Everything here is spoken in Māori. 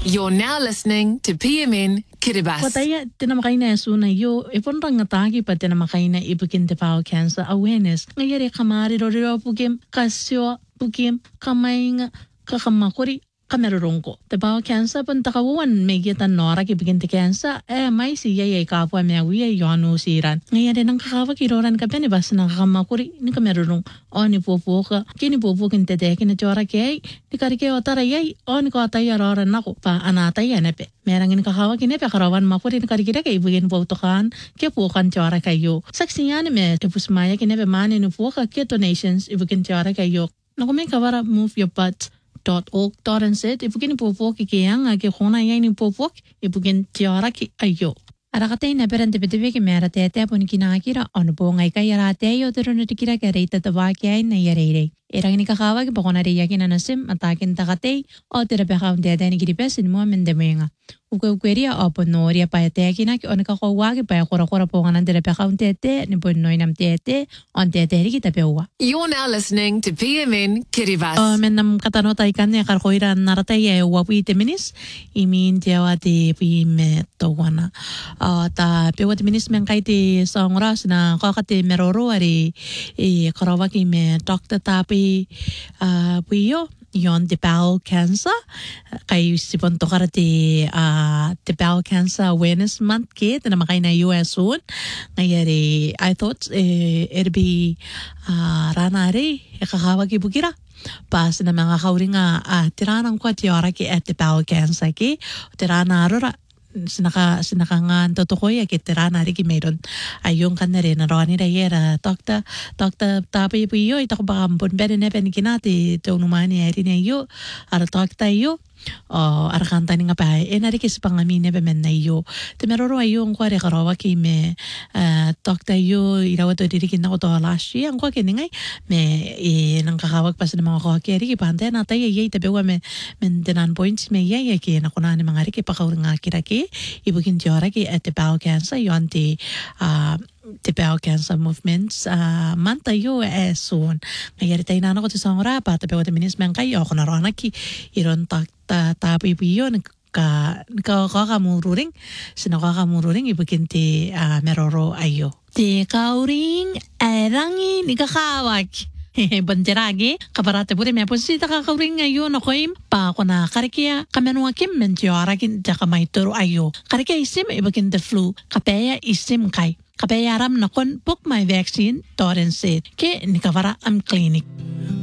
You're now listening to PMN Kiribati. Wataya tinamakaina suna yo iponrang ataki pa tinamakaina ibukin te pao cancer awareness ngayari kamari roriro pukim kasyo pukim kamainga kakamakuri kamerurungko te pao cancer pun takawan megitan nora ki bikin te cancer mai si yay kapwa mewi yonu siran ngayari nang kakawa kiroran ka pene bas nang kakamakuri ni kamerurung o ni popoka kini popokin te tekin chora kay ni karike otara yay o ni ko ataya roran nako pa anataya nepe merangin kakawa kine pe karawan mapuri ni karikira kay ibigin potokan ke pokan chora kayo saksiyan me te pusmaya kine pe mani ni poka ke donations ibigin chora kayo nako me kawara move your butt .org.nz ibugin popok ikiyang ake khona yaini popok ibugin tiara ki ayo arakatay na perante petebe ki mera tete apun kinakira onupo ngai kay yarate yo turun tikira ka reita tawa kay na yarere erang ni kakawa ki pokona re yakin anasim atakin takatay o terape kaun tete ni kiripesin mo mendemenga ukweria opo noria pa tete na ki onka kawa ki pa kora ponganan terape kaun tete ni pon noinam tete on tete ri kita pewa. You're now listening to PMN Kiribati. Menam katanota ikan ya karkoira naratay e wapi teminis imin tiawa ti pime towana ta pewa teminis mengkai ti songras na kakati meroro ari karawa ki me doctor tapi puyo yon the bowel cancer kay sipon to karati the bowel cancer awareness month kit na makay na US soon ngayari I thought it'd be ranari kakawag ibukira pas na mga kauringa tiranang kwa tiara ki at the bowel cancer ki tirana arora sinakangan totokoy kitira na rin mayroon ayong kanere na roni na yera dokta tapi puyo ito ko baka mpun bere na penikinati ito numani ay rin ayo ara dokta ayo arakanta ni nga pa narikis pangamin na bemen na iyo temeroro ayo ang kwa rekarawa ki me dokta ayo irawa to dirikin na ko to last year ang kwa kiningay me nang kakawag pa sa mga kakeri kipante na tayo yay tabiwa me maintenance points me yay ki na kuna ni mga riki pakawag nga kiraki ibugin tiora ki at the bowel cancer yon the bowel cancer movements manta yo soon ngayari tayo na ako sa songra pa tabi wata minis men kayo ako narona ki iron tapi piyo nakakamururing sinakakamururing ibugin ti meroro ayo ti kauring erangi nikakawag bandiragi kabarate puri me posita kakauring ayo nakoim pa ako na karikia kamenua kim mentiora kin jaka maituro ayo karikia isim ibagin the flu kapeya isim kai kapeya aram nakon book my vaccine toren said ke nikavara am clinic